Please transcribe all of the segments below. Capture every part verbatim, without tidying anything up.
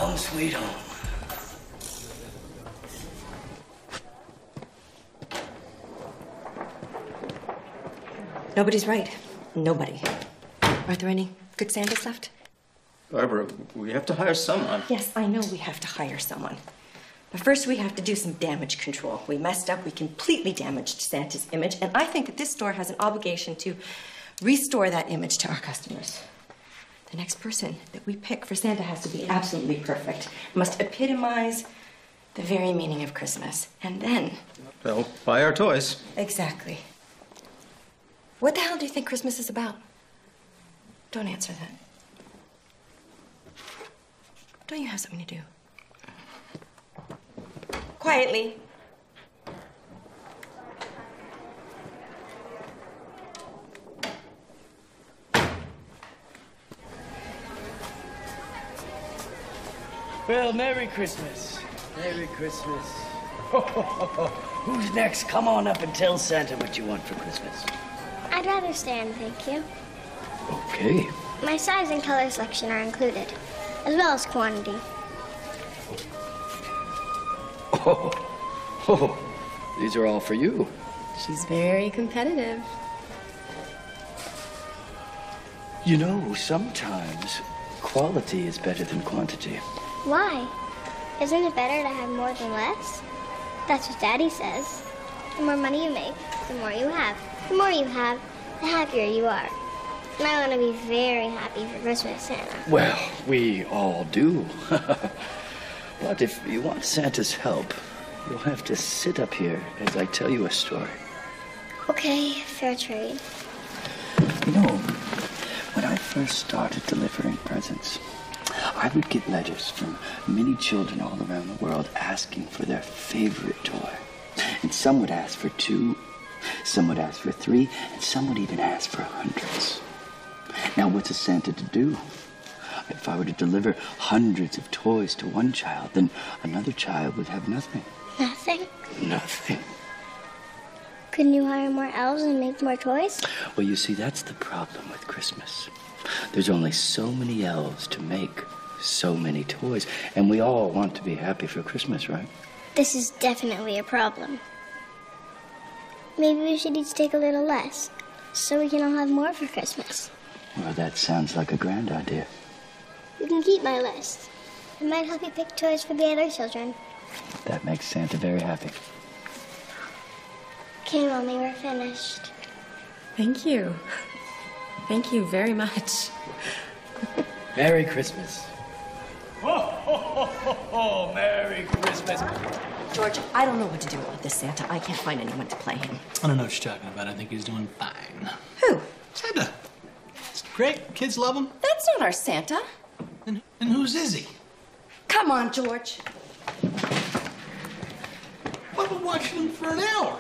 Home sweet home. Nobody's right. Nobody. Are there any good Santas left? Barbara, we have to hire someone. Yes, I know we have to hire someone. But first we have to do some damage control. We messed up, we completely damaged Santa's image, and I think that this store has an obligation to restore that image to our customers. The next person that we pick for Santa has to be absolutely perfect. Must epitomize the very meaning of Christmas. And then... They'll buy our toys. Exactly. What the hell do you think Christmas is about? Don't answer that. Don't you have something to do? Quietly. Well, Merry Christmas. Merry Christmas. Ho, ho, ho, ho. Who's next? Come on up and tell Santa what you want for Christmas. I'd rather stand, thank you. Okay. My size and color selection are included, as well as quantity. Oh, oh, these are all for you. She's very competitive. You know, sometimes quality is better than quantity. Why? Isn't it better to have more than less? That's what Daddy says. The more money you make, the more you have. The more you have, the happier you are. And I want to be very happy for Christmas, Santa. Well, we all do. But if you want Santa's help, you'll have to sit up here as I tell you a story. Okay, fair trade. You know, when I first started delivering presents, I would get letters from many children all around the world asking for their favorite toy. And some would ask for two, some would ask for three, and some would even ask for hundreds. Now, what's a Santa to do? If I were to deliver hundreds of toys to one child, then another child would have nothing. Nothing? Nothing. Couldn't you hire more elves and make more toys? Well, you see, that's the problem with Christmas. There's only so many elves to make so many toys, and we all want to be happy for Christmas, right? This is definitely a problem. Maybe we should each take a little less, so we can all have more for Christmas. Well, that sounds like a grand idea. You can keep my list. It might help you pick toys for the other children. That makes Santa very happy. Okay, Mommy, we're finished. Thank you. Thank you very much. Merry Christmas. Ho, ho, ho, ho, ho. Merry Christmas. George, I don't know what to do with this Santa. I can't find anyone to play him. I don't know what you're talking about. I think he's doing fine. Who? Santa. It's great. Kids love him. That's not our Santa. And, and whose is he? Come on, George. I've been watching him for an hour.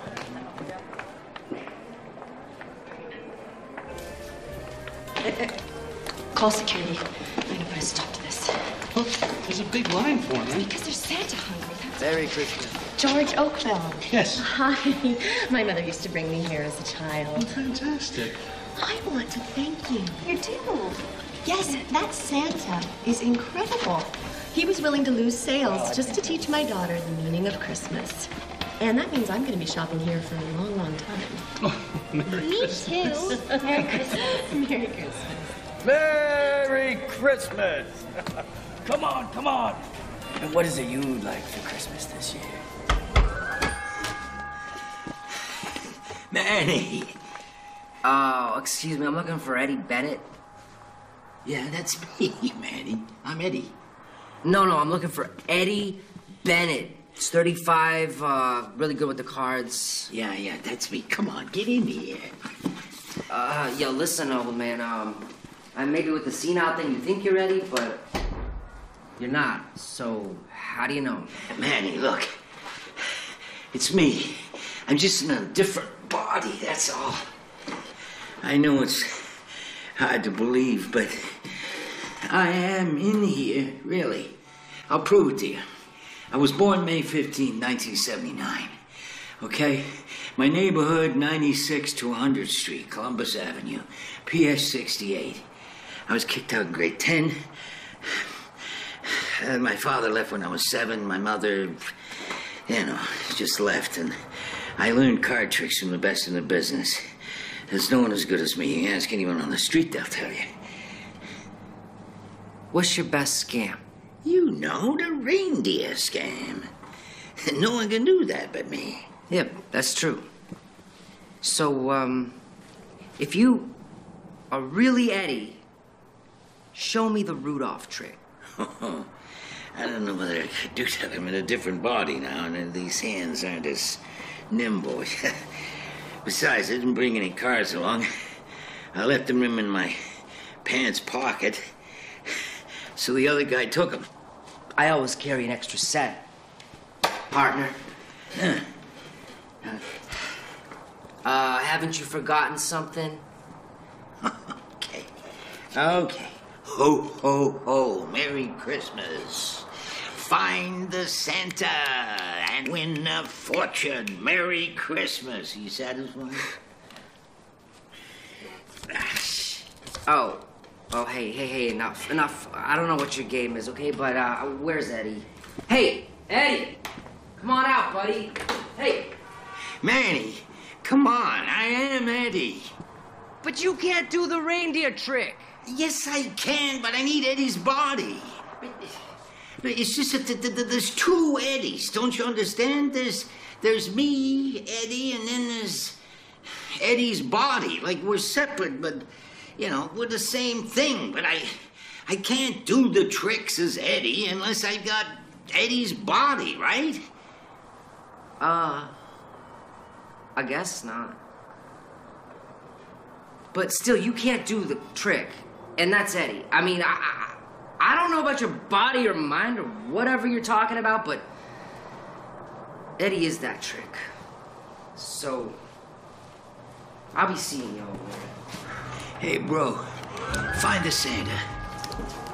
Uh, uh, call security. I'm gonna put a stop to this. Well, there's a big line for him. Because they're Santa hungry. That's Merry Christmas. George Oakville. Yes. Hi. My mother used to bring me here as a child. Fantastic. I want to thank you. You do. Yes, that Santa is incredible. He was willing to lose sales just to teach my daughter the meaning of Christmas. And that means I'm going to be shopping here for a long, long time. Oh, Merry Me Christmas. too. Merry Christmas. Merry Christmas. Merry Christmas. Come on, come on. And what is it you'd like for Christmas this year? Manny! Oh, excuse me, I'm looking for Eddie Bennett. Yeah, that's me, Manny. I'm Eddie. No, no, I'm looking for Eddie Bennett. He's thirty-five, uh, really good with the cards. Yeah, yeah, that's me. Come on, get in here. Uh, yo, listen, old man, um, I maybe with the senile thing you think you're ready, but you're not. So, how do you know? Manny, look. It's me. I'm just in a different body, that's all. I know it's hard to believe, but I am in here, really. I'll prove it to you. I was born May fifteenth, nineteen seventy-nine. Okay? My neighborhood, ninety-six to one hundredth Street, Columbus Avenue, P S sixty-eight. I was kicked out in grade ten. Uh, my father left when I was seven. My mother, you know, just left. And I learned card tricks from the best in the business. There's no one as good as me. You ask anyone on the street, they'll tell you. What's your best scam? You know, the reindeer scam. No one can do that but me. Yep, that's true. So, um, if you are really Eddie, show me the Rudolph trick. Oh, I don't know whether I could do that. I'm in a different body now, and these hands aren't as nimble. Besides, I didn't bring any cards along. I left them in my pants pocket, so the other guy took them. I always carry an extra set, partner. Huh. Uh, haven't you forgotten something? Okay. Okay. Ho, ho, ho. Merry Christmas. Find the Santa and win a fortune. Merry Christmas. Are you satisfied? Oh. Oh, hey, hey, hey, enough, enough. I don't know what your game is, okay? But, uh, where's Eddie? Hey, Eddie! Come on out, buddy. Hey! Manny, come on. I am Eddie. But you can't do the reindeer trick. Yes, I can, but I need Eddie's body. But it's just that th- th- th- there's two Eddies. Don't you understand? There's there's me, Eddie, and then there's Eddie's body. Like we're separate, but you know we're the same thing. But I I can't do the tricks as Eddie unless I got Eddie's body, right? Uh, I guess not. But still, you can't do the trick. And that's Eddie. I mean, I, I, I don't know about your body or mind or whatever you're talking about, but Eddie is that trick. So, I'll be seeing you over there. Hey, bro, find the Santa.